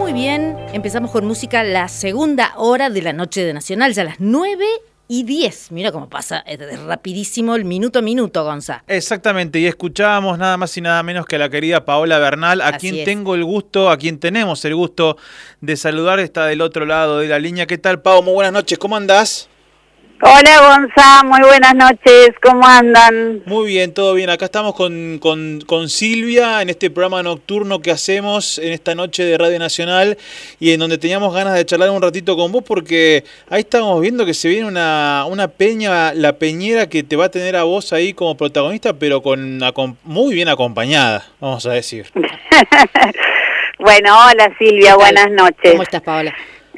Muy bien, empezamos con música la segunda hora de la noche de Nacional, ya a las 9:10. Mira cómo pasa, es rapidísimo el minuto a minuto, Gonza. Exactamente, y escuchábamos nada más y nada menos que a la querida Paola Bernal, a quien tenemos el gusto de saludar, está del otro lado de la línea. ¿Qué tal, Pao? Muy buenas noches, ¿cómo andás? Hola, Gonza, muy buenas noches, ¿cómo andan? Muy bien, todo bien. Acá estamos con Silvia en este programa nocturno que hacemos en esta noche de Radio Nacional y en donde teníamos ganas de charlar un ratito con vos porque ahí estamos viendo que se viene una peña, la Peñera, que te va a tener a vos ahí como protagonista, pero muy bien acompañada, vamos a decir. Bueno, hola Silvia, buenas noches. ¿Cómo estás, Paola?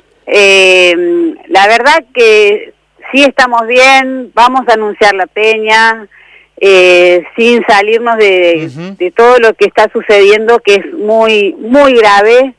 La verdad que sí, estamos bien, vamos a anunciar la peña, sin salirnos de todo lo que está sucediendo, que es muy, muy grave.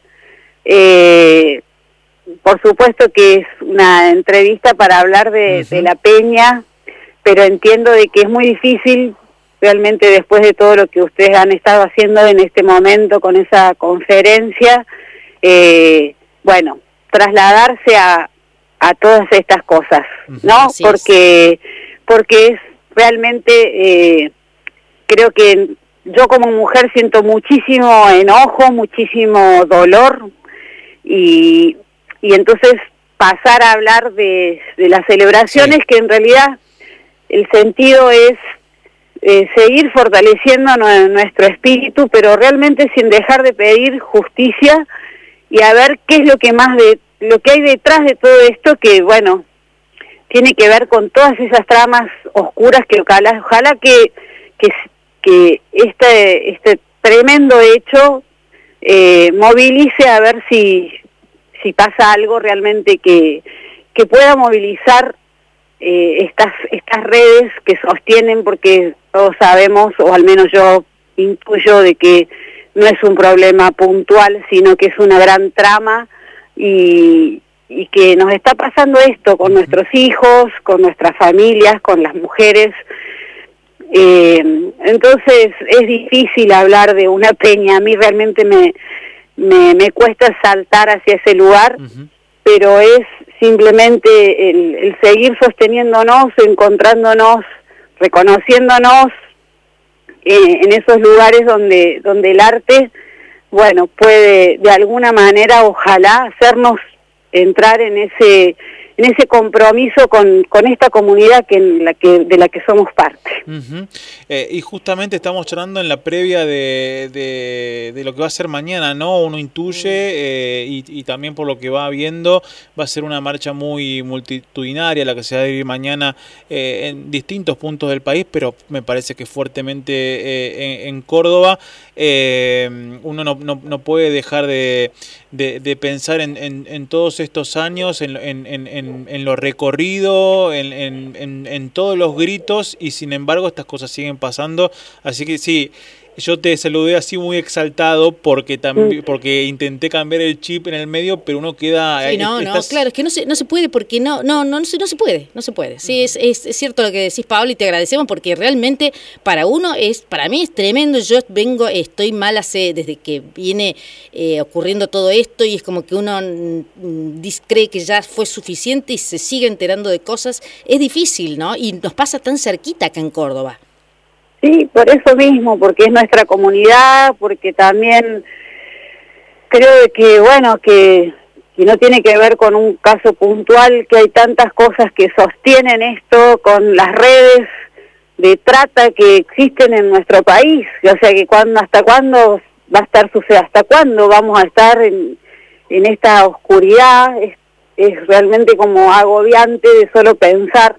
Por supuesto que es una entrevista para hablar de la peña, pero entiendo de que es muy difícil, realmente después de todo lo que ustedes han estado haciendo en este momento con esa conferencia, bueno, trasladarse a todas estas cosas, ¿no? Porque es realmente, creo que yo como mujer siento muchísimo enojo, muchísimo dolor, y entonces pasar a hablar de las celebraciones, que en realidad el sentido es seguir fortaleciendo nuestro espíritu, pero realmente sin dejar de pedir justicia y a ver qué es lo que hay detrás de todo esto, que bueno, tiene que ver con todas esas tramas oscuras que ojalá que este tremendo hecho movilice, a ver si pasa algo realmente que pueda movilizar estas redes que sostienen, porque todos sabemos, o al menos yo intuyo, de que no es un problema puntual, sino que es una gran trama, y que nos está pasando esto con nuestros hijos, con nuestras familias, con las mujeres. Entonces es difícil hablar de una peña. A mí realmente me cuesta saltar hacia ese lugar, pero es simplemente el seguir sosteniéndonos, encontrándonos, reconociéndonos en esos lugares donde el arte, bueno, puede de alguna manera, ojalá, hacernos entrar en ese compromiso con esta comunidad de la que somos parte. Y justamente estamos charlando en la previa de lo que va a ser mañana, ¿no? Uno intuye, y también por lo que va viendo, va a ser una marcha muy multitudinaria la que se va a vivir mañana en distintos puntos del país, pero me parece que fuertemente en Córdoba. Uno no puede dejar de pensar en todos estos años, en lo recorrido, en todos los gritos, y sin embargo estas cosas siguen pasando. Así que sí, yo te saludé así muy exaltado porque porque intenté cambiar el chip en el medio, pero uno queda... Sí, claro, es que no se puede, porque no se puede. Sí, es cierto lo que decís, Pablo, y te agradecemos porque realmente para mí es tremendo. Yo estoy mal desde que viene ocurriendo todo esto, y es como que uno cree que ya fue suficiente y se sigue enterando de cosas. Es difícil, ¿no? Y nos pasa tan cerquita acá en Córdoba. Sí, por eso mismo, porque es nuestra comunidad, porque también creo que, bueno, que no tiene que ver con un caso puntual, que hay tantas cosas que sostienen esto, con las redes de trata que existen en nuestro país. O sea, que hasta cuándo va a estar sucediendo, hasta cuándo vamos a estar en esta oscuridad. Es realmente como agobiante de solo pensar.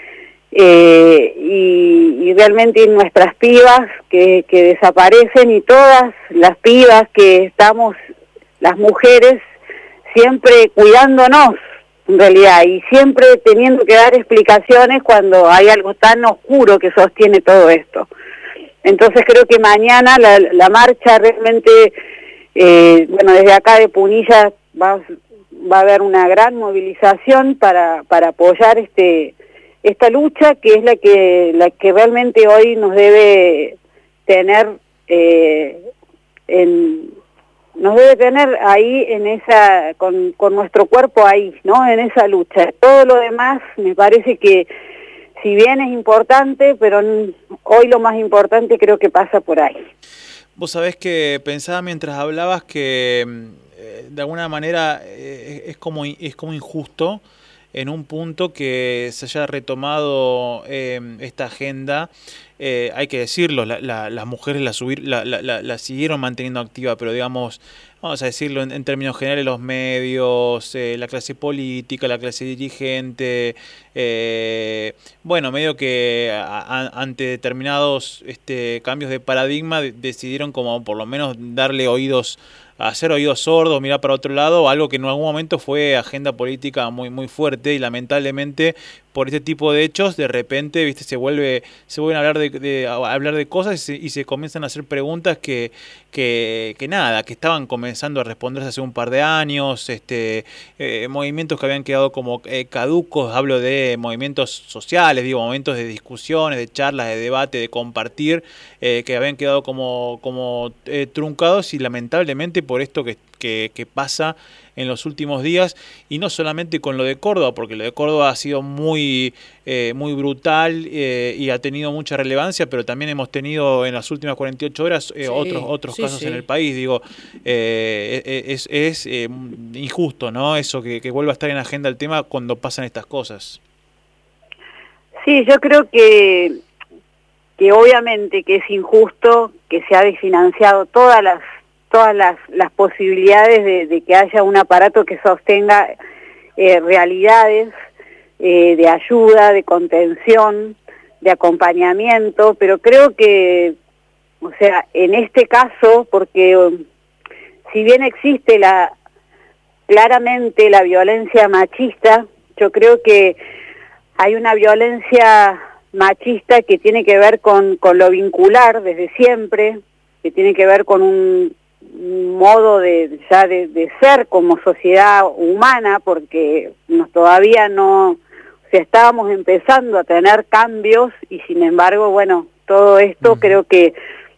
Y realmente nuestras pibas que desaparecen, y todas las pibas que estamos, las mujeres, siempre cuidándonos en realidad, y siempre teniendo que dar explicaciones cuando hay algo tan oscuro que sostiene todo esto. Entonces creo que mañana la marcha realmente, bueno, desde acá de Punilla va a haber una gran movilización para apoyar esta lucha, que es la que realmente hoy nos debe tener nos debe tener ahí en esa, con nuestro cuerpo ahí, ¿no? En esa lucha. Todo lo demás me parece que, si bien es importante, pero hoy lo más importante creo que pasa por ahí. Vos sabés que pensaba mientras hablabas que de alguna manera es como injusto en un punto que se haya retomado esta agenda. Hay que decirlo, las mujeres la siguieron manteniendo activa, pero digamos, vamos a decirlo en términos generales, los medios, la clase política, la clase dirigente, bueno, medio que ante determinados cambios de paradigma decidieron como por lo menos darle oídos, hacer oídos sordos, mirar para otro lado, algo que en algún momento fue agenda política muy fuerte, y lamentablemente por este tipo de hechos de repente, viste, se vuelven a hablar de cosas y se comienzan a hacer preguntas que nada, que estaban comenzando a responderse hace un par de años, movimientos que habían quedado como caducos. Hablo de movimientos sociales, digo, momentos de discusiones, de charlas, de debate, de compartir, que habían quedado como truncados, y lamentablemente por esto que pasa en los últimos días, y no solamente con lo de Córdoba, porque lo de Córdoba ha sido muy brutal y ha tenido mucha relevancia, pero también hemos tenido en las últimas 48 horas otros casos en el país. Digo, es injusto, ¿no? Eso que vuelva a estar en agenda el tema cuando pasan estas cosas. Sí, yo creo que obviamente que es injusto que se ha desfinanciado todas las posibilidades de que haya un aparato que sostenga realidades de ayuda, de contención, de acompañamiento, pero creo que, o sea, en este caso, porque si bien existe claramente la violencia machista, yo creo que hay una violencia machista que tiene que ver con lo vincular desde siempre, que tiene que ver con un modo de ser como sociedad humana, porque todavía no, o sea, estábamos empezando a tener cambios, y sin embargo, bueno, todo esto creo que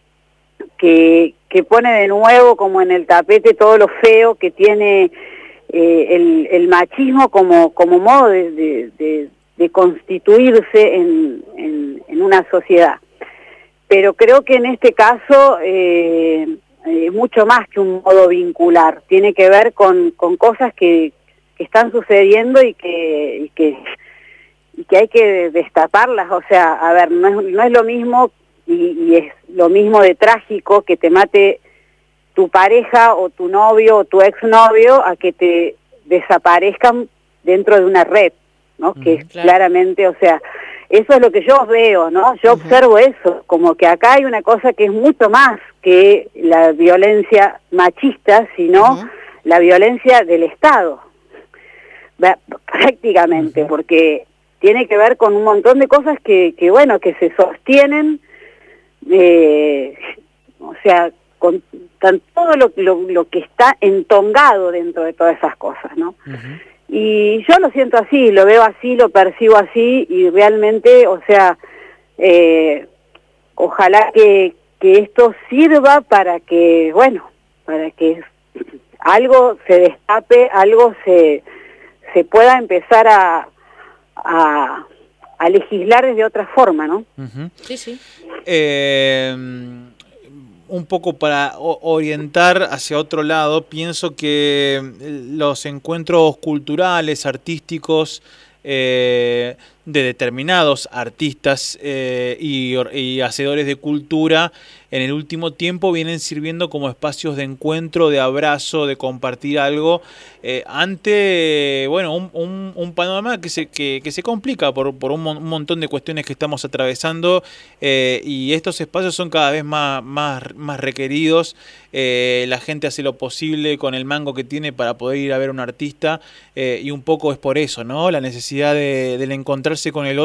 pone de nuevo como en el tapete todo lo feo que tiene el machismo como modo de constituirse en una sociedad. Pero creo que en este caso mucho más que un modo vincular, tiene que ver con cosas que están sucediendo y que hay que destaparlas. O sea, a ver, no es lo mismo, y es lo mismo de trágico que te mate tu pareja o tu novio o tu exnovio a que te desaparezcan dentro de una red, ¿no? Que es claramente, o sea, eso es lo que yo veo, ¿no? Yo observo eso, como que acá hay una cosa que es mucho más que la violencia machista, sino la violencia del Estado, prácticamente, porque tiene que ver con un montón de cosas que bueno, que se sostienen, o sea, con todo lo que está entongado dentro de todas esas cosas, ¿no? Y yo lo siento así, lo veo así, lo percibo así, y realmente, o sea, ojalá que esto sirva para que, bueno, para que algo se destape, algo se pueda empezar a legislar desde otra forma, ¿no? Sí, sí. Un poco para orientar hacia otro lado, pienso que los encuentros culturales, artísticos, de determinados artistas y hacedores de cultura en el último tiempo vienen sirviendo como espacios de encuentro, de abrazo, de compartir algo ante, bueno, un panorama que se complica por un montón de cuestiones que estamos atravesando, y estos espacios son cada vez más requeridos. La gente hace lo posible con el mango que tiene para poder ir a ver a un artista, y un poco es por eso, ¿no? La necesidad del encontrarse con el otro